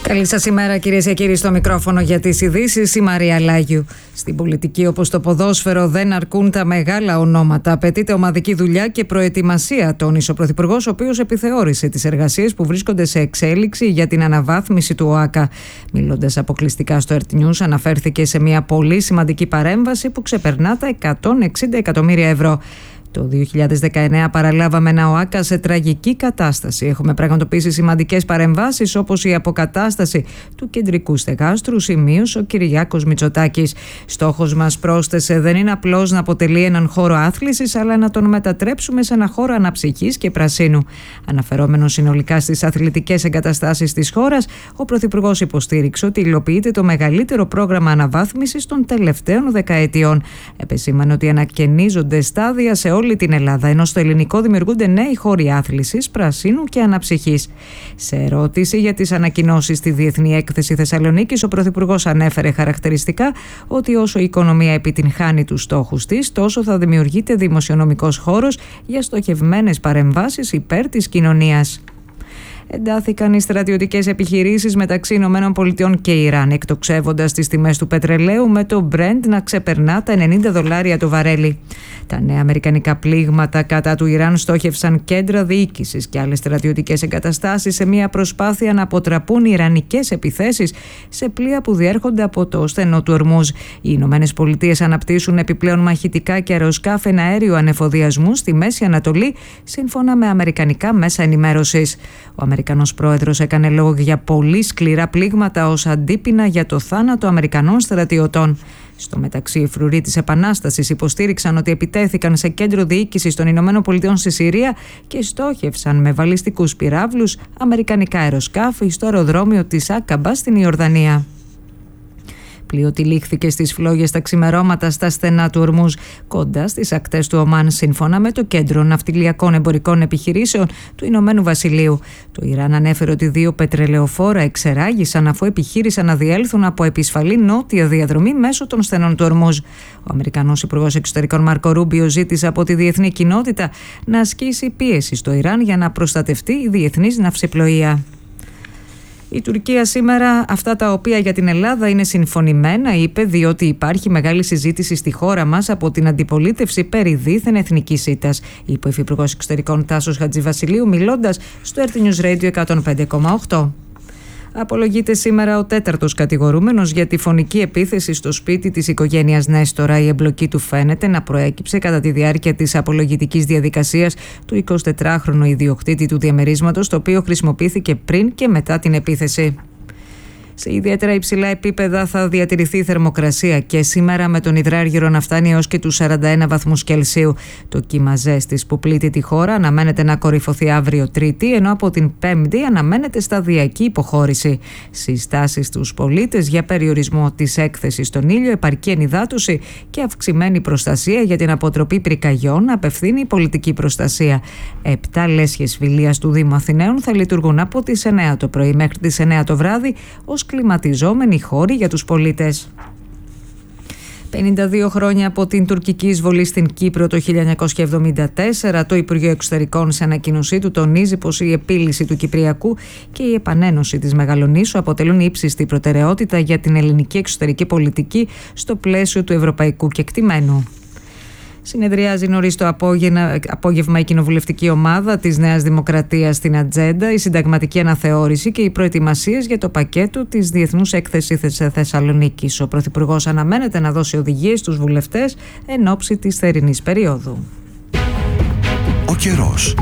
Καλή σας ημέρα, κυρίες και κύριοι, στο μικρόφωνο για τις ειδήσεις, η Μαρία Λάγιου. Στην πολιτική, όπως το ποδόσφαιρο, δεν αρκούν τα μεγάλα ονόματα. Απαιτείται ομαδική δουλειά και προετοιμασία, τόνισε ο Πρωθυπουργός, ο οποίος επιθεώρησε τις εργασίες που βρίσκονται σε εξέλιξη για την αναβάθμιση του ΟΑΚΑ. Μιλώντας αποκλειστικά στο Earth News, αναφέρθηκε σε μια πολύ σημαντική παρέμβαση που ξεπερνά τα 160 εκατομμύρια ευρώ. Το 2019 παραλάβαμε ένα ΟΑΚΑ σε τραγική κατάσταση. Έχουμε πραγματοποιήσει σημαντικές παρεμβάσεις, όπως η αποκατάσταση του κεντρικού στεγάστρου, σημείωσε ο Κυριάκος Μητσοτάκης. Στόχος μας, πρόσθεσε, δεν είναι απλώς να αποτελεί έναν χώρο άθλησης, αλλά να τον μετατρέψουμε σε ένα χώρο αναψυχής και πρασίνου. Αναφερόμενος συνολικά στις αθλητικές εγκαταστάσεις της χώρας, ο Πρωθυπουργός υποστήριξε ότι υλοποιείται το μεγαλύτερο πρόγραμμα αναβάθμισης των τελευταίων δεκαετιών. Επεσήμανε ότι ανακαινίζονται στάδια σε όλη την Ελλάδα, ενώ στο ελληνικό δημιουργούνται νέοι χώροι άθλησης, πρασίνου και αναψυχής. Σε ερώτηση για τις ανακοινώσεις στη Διεθνή Έκθεση Θεσσαλονίκης, ο Πρωθυπουργός ανέφερε χαρακτηριστικά ότι όσο η οικονομία επιτυγχάνει τους στόχους της, τόσο θα δημιουργείται δημοσιονομικός χώρος για στοχευμένες παρεμβάσεις υπέρ της κοινωνίας. Εντάθηκαν οι στρατιωτικές επιχειρήσεις μεταξύ ΗΠΑ και Ιράν, εκτοξεύοντας τις τιμές του πετρελαίου, με το Brent να ξεπερνά τα $90 το βαρέλι. Τα νέα αμερικανικά πλήγματα κατά του Ιράν στόχευσαν κέντρα διοίκησης και άλλες στρατιωτικές εγκαταστάσεις σε μια προσπάθεια να αποτραπούν ιρανικές επιθέσεις σε πλοία που διέρχονται από το στενό του Ορμούζ. Οι ΗΠΑ αναπτύσσουν επιπλέον μαχητικά και αεροσκάφη αέριου ανεφοδιασμού στη Μέση Ανατολή, σύμφωνα με αμερικανικά μέσα ενημέρωσης. Ο Αμερικανός πρόεδρος έκανε λόγο για πολύ σκληρά πλήγματα ως αντίπεινα για το θάνατο Αμερικανών στρατιωτών. Στο μεταξύ, οι φρουροί της Επανάστασης υποστήριξαν ότι επιτέθηκαν σε κέντρο διοίκησης των ΗΠΑ στη Συρία και στόχευσαν με βαλιστικούς πυράβλους αμερικανικά αεροσκάφη στο αεροδρόμιο της Άκαμπα στην Ιορδανία. Πλοίο τυλίχθηκε στις φλόγες τα ξημερώματα στα στενά του Ορμούζ, κοντά στις ακτές του Ομάν, σύμφωνα με το Κέντρο Ναυτιλιακών Εμπορικών Επιχειρήσεων του Ηνωμένου Βασιλείου. Το Ιράν ανέφερε ότι 2 πετρελαιοφόρα εξεράγησαν αφού επιχείρησαν να διέλθουν από επισφαλή νότια διαδρομή μέσω των στενών του Ορμούζ. Ο Αμερικανός Υπουργός Εξωτερικών Μάρκο Ρούμπιο ζήτησε από τη διεθνή κοινότητα να ασκήσει πίεση στο Ιράν για να προστατευτεί η διεθνής ναυσιπλοεία. Η Τουρκία σήμερα αυτά τα οποία για την Ελλάδα είναι συμφωνημένα, είπε, διότι υπάρχει μεγάλη συζήτηση στη χώρα μας από την αντιπολίτευση περί δίθεν εθνικής ήττας, είπε ο Υφυπουργός Εξωτερικών Τάσος Χατζηβασιλείου μιλώντας στο Earth News Radio 105,8. Απολογείται σήμερα ο 4ος κατηγορούμενος για τη φωνική επίθεση στο σπίτι της οικογένειας Νέστορα. Η εμπλοκή του φαίνεται να προέκυψε κατά τη διάρκεια της απολογητικής διαδικασίας του 24χρονου ιδιοκτήτη του διαμερίσματος, το οποίο χρησιμοποιήθηκε πριν και μετά την επίθεση. Σε ιδιαίτερα υψηλά επίπεδα θα διατηρηθεί η θερμοκρασία και σήμερα, με τον υδράργυρο να φτάνει έως και τους 41 βαθμούς Κελσίου. Το κύμα ζέστης που πλήττει τη χώρα αναμένεται να κορυφωθεί αύριο Τρίτη, ενώ από την Πέμπτη αναμένεται σταδιακή υποχώρηση. Συστάσεις στους πολίτες για περιορισμό της έκθεσης στον ήλιο, επαρκή ενυδάτωση και αυξημένη προστασία για την αποτροπή πυρκαγιών απευθύνει η πολιτική προστασία. 7 λέσχες φιλίας του Δήμου Αθηναίων θα λειτουργούν από τις 9 το πρωί μέχρι τις 9 το βράδυ ως κλιματιζόμενοι χώροι για τους πολίτες. 52 χρόνια από την τουρκική εισβολή στην Κύπρο το 1974, το Υπουργείο Εξωτερικών σε ανακοίνωσή του τονίζει πως η επίλυση του Κυπριακού και η επανένωση της Μεγαλονήσου αποτελούν ύψιστη προτεραιότητα για την ελληνική εξωτερική πολιτική στο πλαίσιο του ευρωπαϊκού κεκτημένου. Συνεδριάζει νωρίς το απόγευμα η κοινοβουλευτική ομάδα της Νέας Δημοκρατίας στην ατζέντα, η συνταγματική αναθεώρηση και οι προετοιμασίες για το πακέτο της Διεθνούς Έκθεσης Θεσσαλονίκης. Ο Πρωθυπουργός αναμένεται να δώσει οδηγίες στους βουλευτές εν ώψη της θερινής περίοδου. Ο καιρός.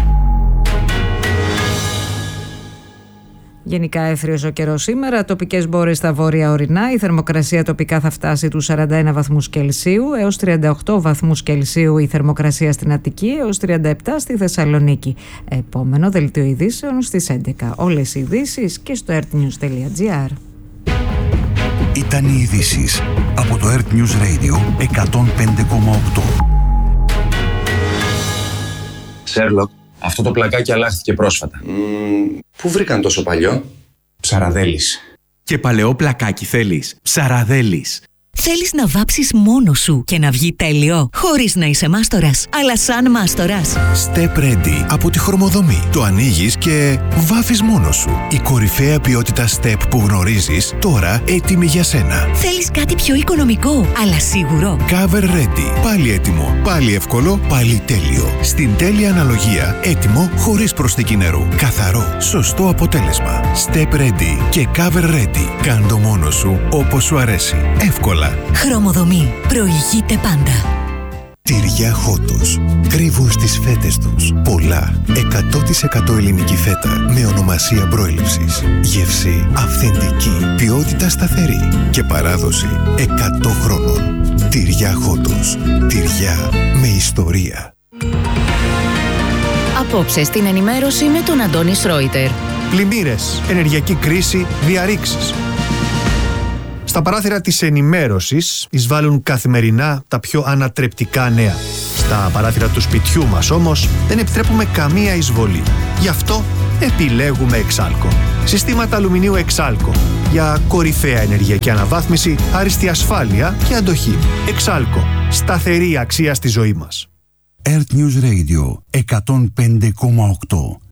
Γενικά έθριος ο καιρός σήμερα, τοπικές μπόρες στα βόρεια ορεινά, η θερμοκρασία τοπικά θα φτάσει τους 41 βαθμούς Κελσίου έως 38 βαθμούς Κελσίου η θερμοκρασία στην Αττική, έως 37 στη Θεσσαλονίκη. Επόμενο δελτίο ειδήσεων στις 11. Όλες οι ειδήσεις και στο earthnews.gr. Ήταν οι ειδήσεις από το Earth News Radio 105,8. Σέρλοκ, αυτό το πλακάκι αλλάχθηκε πρόσφατα. Πού βρήκαν τόσο παλιό? Ψαραδέλης. Και παλαιό πλακάκι θέλεις? Ψαραδέλης. Θέλεις να βάψεις μόνος σου και να βγει τέλειο, χωρίς να είσαι μάστορας, αλλά σαν μάστορας. Step Ready από τη Χρωμοδομή. Το ανοίγεις και βάφεις μόνος σου. Η κορυφαία ποιότητα Step που γνωρίζεις, τώρα έτοιμη για σένα. Θέλεις κάτι πιο οικονομικό, αλλά σίγουρο. Cover Ready. Πάλι έτοιμο, πάλι εύκολο, πάλι τέλειο. Στην τέλεια αναλογία, έτοιμο χωρίς προσθήκη νερού. Καθαρό, σωστό αποτέλεσμα. Step Ready και Cover Ready. Κάντο μόνος σου όπως σου αρέσει. Εύκολα. Χρωμοδομή. Προηγείται πάντα. Τυριά Χότος. Κρύβουν στις φέτες τους πολλά. 100% ελληνική φέτα με ονομασία προέλευσης. Γεύση αυθεντική. Ποιότητα σταθερή. Και παράδοση 100 χρόνων. Τυριά Χότος. Τυριά με ιστορία. Απόψε στην ενημέρωση με τον Αντώνη Σρόιτερ. Πλημμύρες, ενεργειακή κρίση, διαρρήξεις. Στα παράθυρα της ενημέρωσης εισβάλλουν καθημερινά τα πιο ανατρεπτικά νέα. Στα παράθυρα του σπιτιού μας όμως δεν επιτρέπουμε καμία εισβολή. Γι' αυτό επιλέγουμε Εξάλκο. Συστήματα αλουμινίου Εξάλκο για κορυφαία ενεργειακή αναβάθμιση, άριστη ασφάλεια και αντοχή. Εξάλκο. Σταθερή αξία στη ζωή μας. Earth News Radio 105,8.